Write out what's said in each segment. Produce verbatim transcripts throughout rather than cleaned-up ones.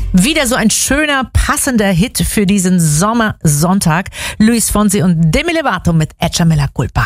Wieder so ein schöner, passender Hit für diesen Sommersonntag. Luis Fonsi und Demi Lovato mit Echa Me La Culpa.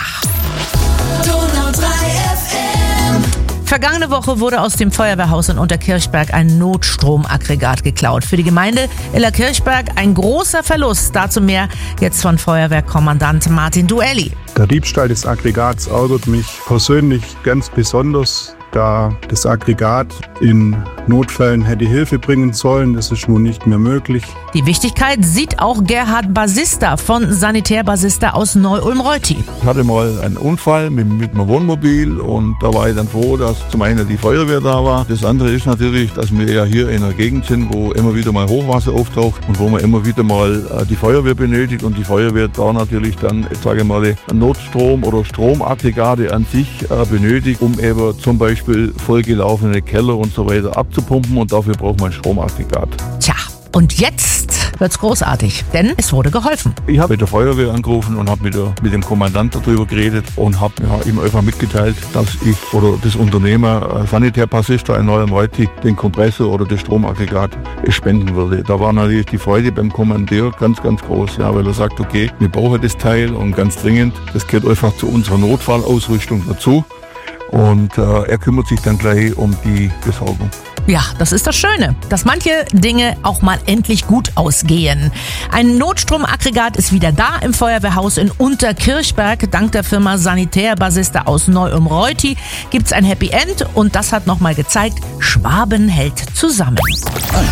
Vergangene Woche wurde aus dem Feuerwehrhaus in Unterkirchberg ein Notstromaggregat geklaut. Für die Gemeinde Illerkirchberg ein großer Verlust. Dazu mehr jetzt von Feuerwehrkommandant Martin Duelli. Der Diebstahl des Aggregats ärgert mich persönlich ganz besonders, da das Aggregat in Notfällen hätte Hilfe bringen sollen. Das ist nun nicht mehr möglich. Die Wichtigkeit sieht auch Gerhard Basista von Sanitär Basista aus Neu-Ulm-Reuthi. Ich hatte mal einen Unfall mit, mit meinem Wohnmobil und da war ich dann froh, dass zum einen die Feuerwehr da war. Das andere ist natürlich, dass wir ja hier in einer Gegend sind, wo immer wieder mal Hochwasser auftaucht und wo man immer wieder mal die Feuerwehr benötigt und die Feuerwehr da natürlich dann, sage ich mal, Notstrom- oder Stromaggregate an sich benötigt, um eben zum Beispiel vollgelaufene Keller und so weiter abzupumpen, und dafür braucht man ein Stromaggregat. Tja, und jetzt wird's großartig, denn es wurde geholfen. Ich habe mit der Feuerwehr angerufen und habe mit, mit dem Kommandant darüber geredet und habe ja, ihm einfach mitgeteilt, dass ich oder das Unternehmer Sanitär Basista in Neu-Ulm-Reuthi den Kompressor oder das Stromaggregat spenden würde. Da war natürlich die Freude beim Kommandeur ganz, ganz groß, ja, weil er sagt, okay, wir brauchen das Teil und ganz dringend, das gehört einfach zu unserer Notfallausrüstung dazu. Und äh, er kümmert sich dann gleich um die Besorgung. Ja, das ist das Schöne, dass manche Dinge auch mal endlich gut ausgehen. Ein Notstromaggregat ist wieder da im Feuerwehrhaus in Unterkirchberg. Dank der Firma Sanitär Basista aus Neu-Ulm-Reuthi gibt's ein Happy End, und das hat nochmal gezeigt, Schwaben hält zusammen.